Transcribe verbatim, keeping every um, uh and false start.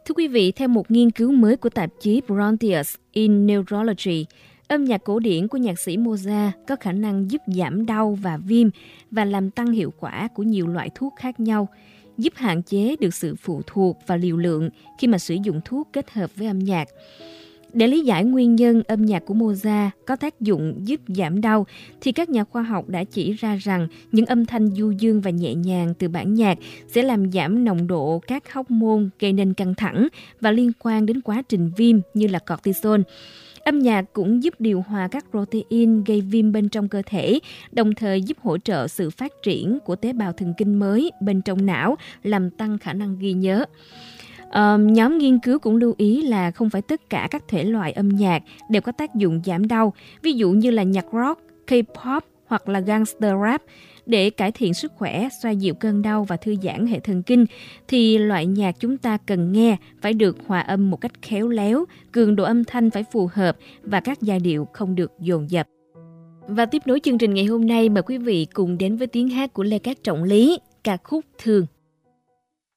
Thưa quý vị, theo một nghiên cứu mới của tạp chí Frontiers in Neurology, âm nhạc cổ điển của nhạc sĩ Mozart có khả năng giúp giảm đau và viêm và làm tăng hiệu quả của nhiều loại thuốc khác nhau, giúp hạn chế được sự phụ thuộc vào liều lượng khi mà sử dụng thuốc kết hợp với âm nhạc. Để lý giải nguyên nhân âm nhạc của Mozart có tác dụng giúp giảm đau, thì các nhà khoa học đã chỉ ra rằng những âm thanh du dương và nhẹ nhàng từ bản nhạc sẽ làm giảm nồng độ các hormone gây nên căng thẳng và liên quan đến quá trình viêm như là cortisol. Âm nhạc cũng giúp điều hòa các protein gây viêm bên trong cơ thể, đồng thời giúp hỗ trợ sự phát triển của tế bào thần kinh mới bên trong não, làm tăng khả năng ghi nhớ. Uh, nhóm nghiên cứu cũng lưu ý là không phải tất cả các thể loại âm nhạc đều có tác dụng giảm đau, ví dụ như là nhạc rock, K-pop hoặc là gangster rap. Để cải thiện sức khỏe, xoa dịu cơn đau và thư giãn hệ thần kinh, thì loại nhạc chúng ta cần nghe phải được hòa âm một cách khéo léo, cường độ âm thanh phải phù hợp và các giai điệu không được dồn dập. Và tiếp nối chương trình ngày hôm nay, mời quý vị cùng đến với tiếng hát của Lê Cát Trọng Lý, ca khúc Thương.